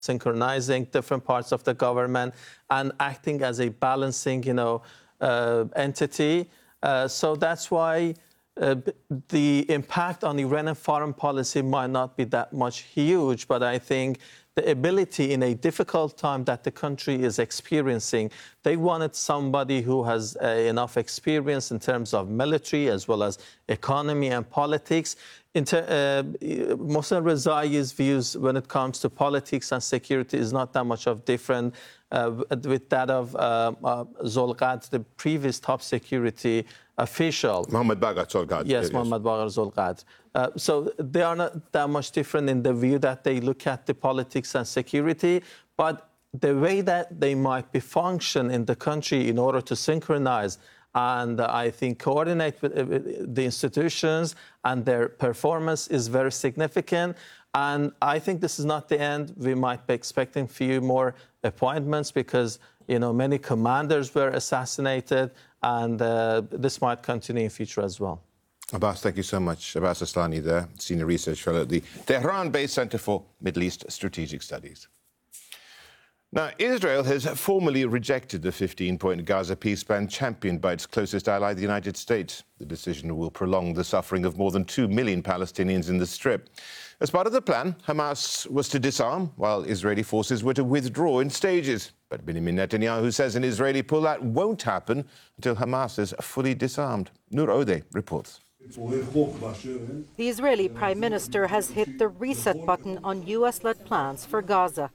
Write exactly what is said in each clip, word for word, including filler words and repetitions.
synchronizing different parts of the government and acting as a balancing, you know, uh, entity. Uh, so that's why uh, the impact on Iranian foreign policy might not be that much huge, but I think the ability in a difficult time that the country is experiencing, they wanted somebody who has uh, enough experience in terms of military as well as economy and politics. Inter uh, Mohsen Rezai's views when it comes to politics and security is not that much of different uh, with that of uh, uh, Zolqad, the previous top security official. Mohammed Bagher Zolqad. Yes, yes, Mohammed Bagher Zolqad. Uh, so they are not that much different in the view that they look at the politics and security, but the way that they might be function in the country in order to synchronize and uh, I think coordinate with uh, the institutions and their performance is very significant. And I think this is not the end. We might be expecting a few more appointments because, you know, many commanders were assassinated, and uh, this might continue in future as well. Abbas, thank you so much. Abbas Aslani there, Senior Research Fellow at the Tehran-based Center for Middle East Strategic Studies. Now, Israel has formally rejected the fifteen-point Gaza peace plan championed by its closest ally, the United States. The decision will prolong the suffering of more than two million Palestinians in the Strip. As part of the plan, Hamas was to disarm, while Israeli forces were to withdraw in stages. But Benjamin Netanyahu says an Israeli pullout won't happen until Hamas is fully disarmed. Noor Odeh reports. The Israeli Prime Minister has hit the reset button on U S-led plans for Gaza.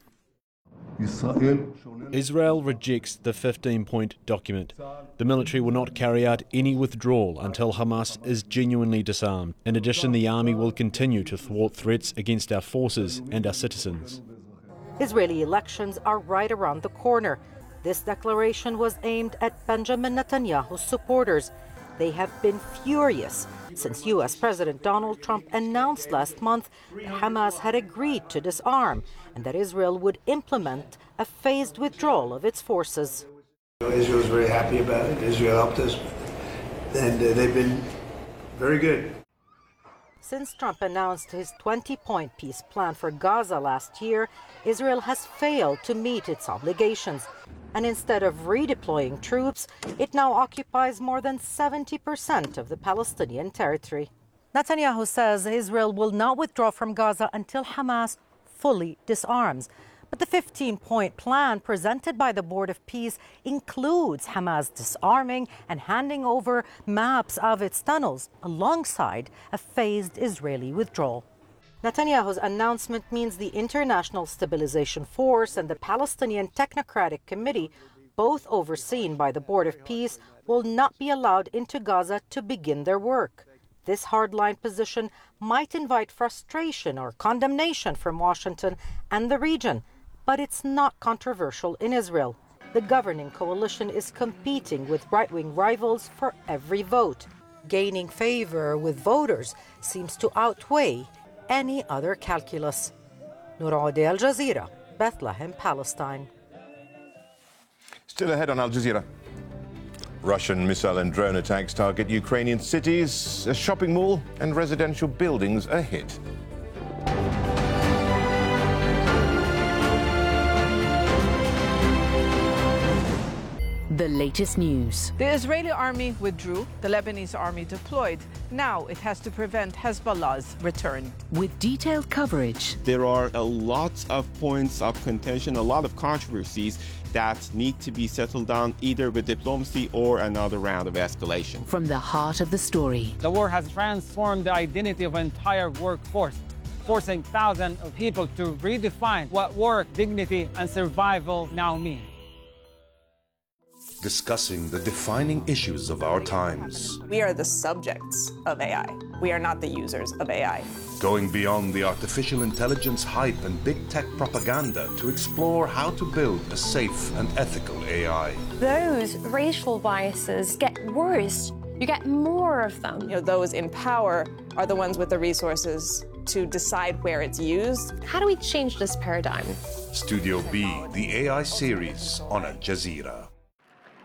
Israel rejects the fifteen-point document. The military will not carry out any withdrawal until Hamas is genuinely disarmed. In addition, the army will continue to thwart threats against our forces and our citizens. Israeli elections are right around the corner. This declaration was aimed at Benjamin Netanyahu's supporters. They have been furious since U S President Donald Trump announced last month that Hamas had agreed to disarm and that Israel would implement a phased withdrawal of its forces. Israel is very happy about it. Israel helped us, and uh, they've been very good. Since Trump announced his twenty-point peace plan for Gaza last year, Israel has failed to meet its obligations. And instead of redeploying troops, it now occupies more than seventy percent of the Palestinian territory. Netanyahu says Israel will not withdraw from Gaza until Hamas fully disarms. But the fifteen-point plan presented by the Board of Peace includes Hamas disarming and handing over maps of its tunnels alongside a phased Israeli withdrawal. Netanyahu's announcement means the International Stabilization Force and the Palestinian Technocratic Committee, both overseen by the Board of Peace, will not be allowed into Gaza to begin their work. This hardline position might invite frustration or condemnation from Washington and the region, but it's not controversial in Israel. The governing coalition is competing with right-wing rivals for every vote. Gaining favor with voters seems to outweigh any other calculus. Noor Odeh, Al Jazeera, Bethlehem, Palestine. Still ahead on Al Jazeera. Russian missile and drone attacks target Ukrainian cities, a shopping mall and residential buildings are hit. The latest news. The Israeli army withdrew, the Lebanese army deployed. Now it has to prevent Hezbollah's return. With detailed coverage. There are a lot of points of contention, a lot of controversies that need to be settled down either with diplomacy or another round of escalation. From the heart of the story. The war has transformed the identity of an entire workforce, forcing thousands of people to redefine what work, dignity, and survival now mean. Discussing the defining issues of our times. We are the subjects of A I. We are not the users of A I. Going beyond the artificial intelligence hype and big tech propaganda to explore how to build a safe and ethical A I. Those racial biases get worse. You get more of them. You know, those in power are the ones with the resources to decide where it's used. How do we change this paradigm? Studio B, the A I series on Al Jazeera.